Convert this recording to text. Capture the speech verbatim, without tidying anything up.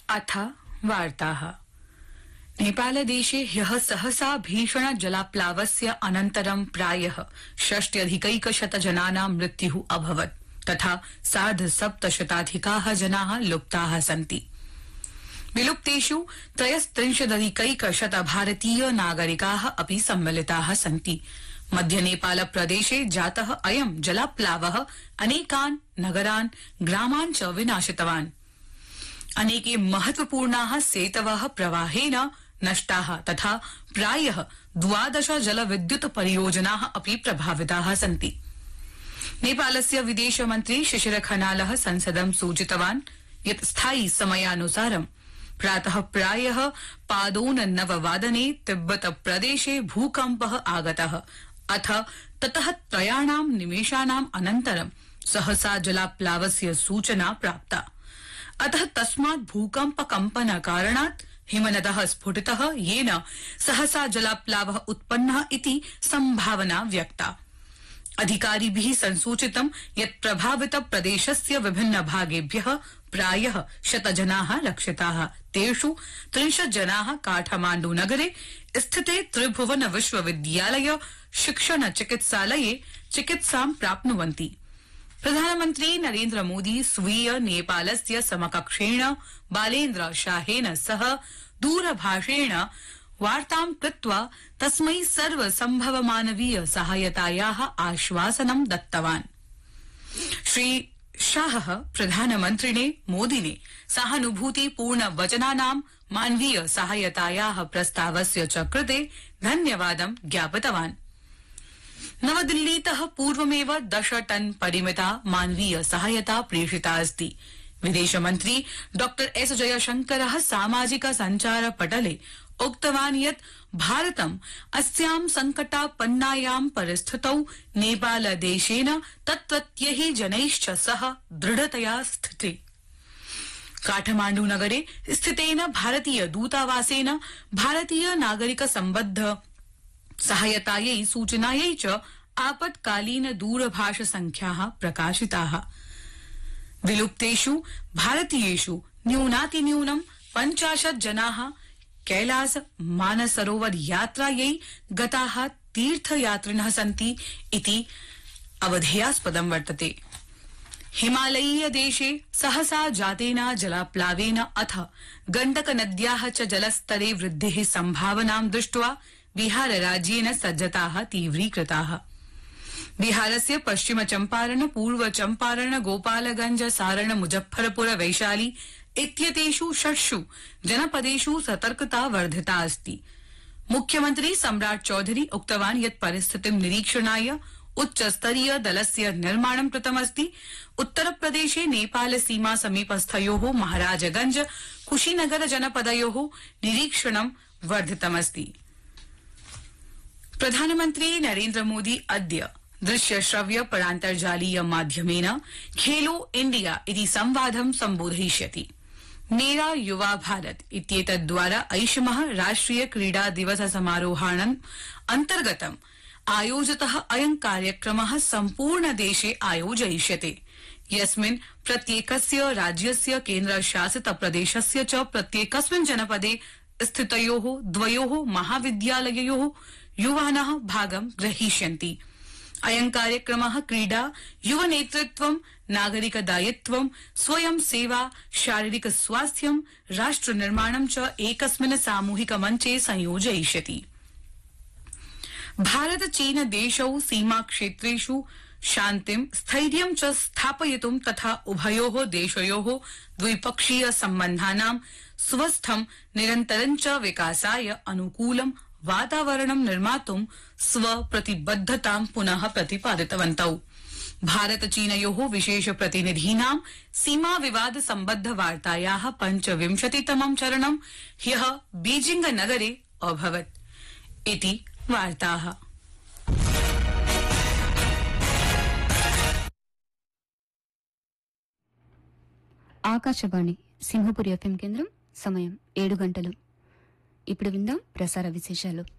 अथ वार्ताः। नेपालदेशे ह्यः सहसा भीषण जलाप्लावस्य अनन्तरं प्रायः षष्ट्यधिकैकशत जनानां मृत्युः अभवत् तथा सार्धसप्तशताधिकाः जनाः लुप्ताः सन्ति। विलुप्तेषु त्रयस्त्रिंशदधिकैकशत भारतीय नागरिकाः अपि सम्मिलिताः सन्ति। मध्य नेपाल प्रदेशे जातः अयं जलाप्लावः अनेकान् नगरान् ग्रामान् च विनाशितवान्। अनेके महत्वपूर्णाः सेतवः प्रवाहेन नष्टाः तथा प्रायः द्वादश जलविद्युत परियोजनाः अपि प्रभाविताः सन्ति। नेपालस्य विदेशमन्त्री शिशिर खनालः संसदं सूचितवान् यत् स्थायि समयानुसारं प्रातः प्रायः पादोननववादने तिब्बत प्रदेशे भूकम्पः आगतः अथ ततः त्रयाणां निमेषाणाम् अनन्तरं सहसा जलाप्लावस्य सूचना प्राप्ता। अतः तस्मात् भूकम्प कम्पन कारणात् हिमनदः स्फुटितः येन सहसा जलाप्लावः उत्पन्नः इति संभावना व्यक्ता। अधिकारिभिः संसूचितं यत् प्रभावित प्रदेशस्य विभिन्न भागेभ्यः प्रायः शतजनाः रक्षिताः। तेषु त्रिंशत् जनाः काठमाण्डू नगरे स्थिते त्रिभुवन विश्वविद्यालय शिक्षण चिकित्सालये चिकित्सां प्राप्नुवन्ति। प्रधानमन्त्री नरेन्द्र मोदी स्वीय नेपालस्य समकक्षेण बालेन्द्र शाहेन सह दूरभाषेण वार्तां कृत्वा तस्मै सर्वसम्भव मानवीय सहायतायाः आश्वासनं दत्तवान्। श्री शाहः प्रधानमन्त्रिणे मोदिने सहानुभूतिपूर्ण वचनानां मानवीय सहायतायाः प्रस्तावस्य च कृते धन्यवादं ज्ञापितवान्। नवदिल्लीतः पूर्वमेव दश टन परिमिता मानवीय सहायता प्रेषिता अस्ति। विदेशमन्त्री डॉ एस जयशंकरः सामाजिक सञ्चार पटले उक्तवान् यत् भारतम् अस्यां संकटापन्नायां परिस्थितौ नेपालदेशेन तत्रत्यैः जनैश्च सह दृढतया स्थिते। काठमाण्डू नगरे स्थितेन भारतीय दूतावासेन भारतीय नागरिक सम्बद्ध सहायतायै सूचनायै च आपत्कालीन दूरभाष संख्याः प्रकाशिताः। विलुप्तेषु भारतीयेषु न्यूनातिन्यूनं पञ्चाशत् जनाः कैलास मानसरोवर यात्रायै गताः तीर्थयात्रिणः सन्ति इति अवधेयास्पदं वर्तते। हिमालयीय देशे सहसा जातेन जलाप्लावेन अथ गण्डक नद्याः च जलस्तरे वृद्धेः सम्भावनां दृष्ट्वा बिहार राज्येन सज्जताः तीव्रीकृताः। बिहारस्य पश्चिम चम्पारण पूर्व चम्पारण गोपालगंज सारण मुजफ्फरपुर वैशाली इत्येतेषु षट्सु जनपदेषु सतर्कता वर्धिता अस्ति। मुख्यमन्त्री सम्राट चौधरी उक्तवान् यत् परिस्थितिं निरीक्षणाय उच्चस्तरीय दलस्य निर्माणं कृतमस्ति। उत्तरप्रदेशे नेपाल सीमा समीपस्थयोः महाराजगंज कुशीनगर जनपदयोः निरीक्षणं वर्धितमस्ति। प्रधानमन्त्री नरेन्द्र मोदी अद्य दृश्य श्रव्य परान्तर्जालीय माध्यमेन खेलो इंडिया इति संवादं सम्बोधयिष्यति। मेरा युवा भारत इत्येतद्द्वारा ऐषमः राष्ट्रिय क्रीडा दिवस समारोहाणाम् अन्तर्गतम् आयोजितः अयं कार्यक्रमः सम्पूर्ण देशे आयोजयिष्यते, यस्मिन् प्रत्येकस्य राज्यस्य केन्द्रशासित प्रदेशस्य च प्रत्येकस्मिन् जनपदे स्थितयोः द्वयोः महाविद्यालययोः युवानः भागं ग्रहीष्यन्ति। अयं कार्यक्रमः क्रीडा, युव नेतृत्वं, नागरिक दायित्वं, स्वयं सेवा, शारीरिक स्वास्थ्यं, राष्ट्र निर्माणं च एकस्मिन् सामूहिक मञ्चे संयोजयिष्यति। भारत चीन देशौ सीमा क्षेत्रेषु शान्तिं स्थैर्यं च स्थापयितुं तथा उभयोः देशयोः द्विपक्षीय सम्बन्धानां स्वस्थं निरन्तरं च विकासाय अनुकूलं वातावरणं निर्मातुं स्वप्रतिबद्धतां पुनः प्रतिपादितवन्तौ। भारत चीनयोः विशेष प्रतिनिधीनां सीमा विवाद सम्बद्ध वार्तायाः पञ्चविंशतितमं चरणं ह्यः बीजिंग नगरे अभवत् इति वार्ताः। ఆకాశవాణి సింహపురి ఎఫ్ఎం కేంద్రం సమయం ఏడు గంటలు. ఇప్పుడు విందాం ప్రసార విశేషాలు.